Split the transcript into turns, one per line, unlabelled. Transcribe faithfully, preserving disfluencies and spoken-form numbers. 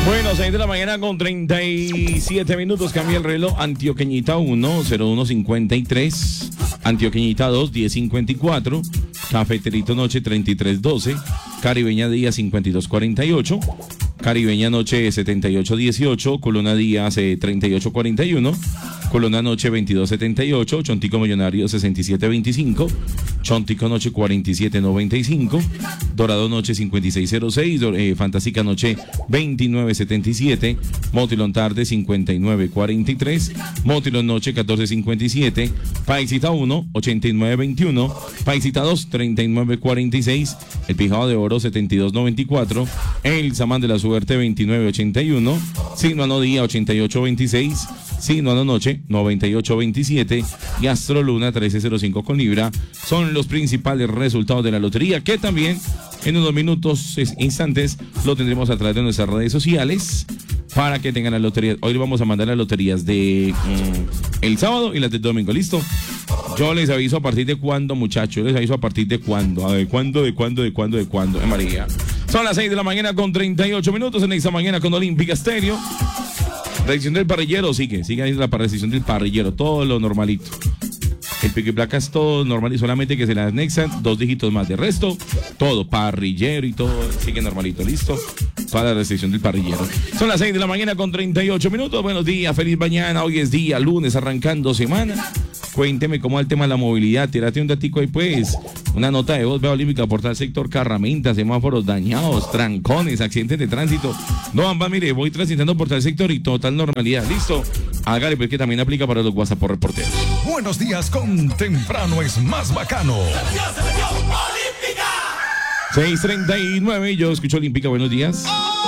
Bueno, seis de la mañana con treinta y siete minutos. Cambia el reloj. Antioqueñita uno, cero uno cincuenta y tres. Antioqueñita dos, diez cincuenta y cuatro. Cafeterito Noche treinta y tres doce. Caribeña Día cincuenta y dos cuarenta y ocho. Caribeña Noche setenta y ocho dieciocho. Colona Díaz eh, treinta y ocho cuarenta y uno. Colona Noche veintidós setenta y ocho. Chontico Millonario sesenta y siete veinticinco. Chontico Noche cuarenta y siete noventa y cinco. Dorado Noche cincuenta y seis cero seis. Eh, Fantástica Noche veintinueve setenta y siete. Motilón Tarde cincuenta y nueve cuarenta y tres. Motilón Noche catorce cincuenta y siete. Paisita uno ochenta y nueve veintiuno. Paisita dos treinta y nueve cuarenta y seis. El Pijado de Oro setenta y dos noventa y cuatro. El Samán de la Suerte veintinueve ochenta y uno. Signo Ano Día ochenta y ocho veintiséis. Signo Ano Noche noventa y ocho veintisiete. Y Astro Luna trece cero cinco con Libra. Son los principales resultados de la lotería, que también en unos minutos, instantes, lo tendremos a través de nuestras redes sociales para que tengan las loterías. Hoy les vamos a mandar las loterías de mm, el sábado y las del domingo. ¿Listo? Yo les aviso a partir de cuándo, muchachos. Les aviso a partir de cuándo. A ver, ¿cuándo, de cuándo, de cuándo, de cuándo? Eh, María. Son las seis de la mañana con treinta y ocho minutos en esta mañana con Olímpica Estéreo. Reacción del parrillero, sigue, sigue ahí la reacción del parrillero, todo lo normalito. El pico y placa es todo normal y solamente que se le anexan dos dígitos más. De resto, todo, parrillero y todo, sigue normalito, listo. Toda la restricción del parrillero. Son las seis de la mañana con treinta y ocho minutos. Buenos días, feliz mañana. Hoy es día lunes, arrancando semana. Cuénteme cómo va el tema de la movilidad. Tírate un datico ahí, pues. Una nota de voz, vea Olímpica, portal sector Carramenta, semáforos dañados, trancones, accidentes de tránsito. No, ambas, mire, voy transitando por tal sector y total normalidad. Listo. Hágale, pues, que también aplica para los WhatsApp por reporteros.
Buenos días con Temprano es más bacano.
seis treinta y nueve, yo escucho Olímpica, buenos días.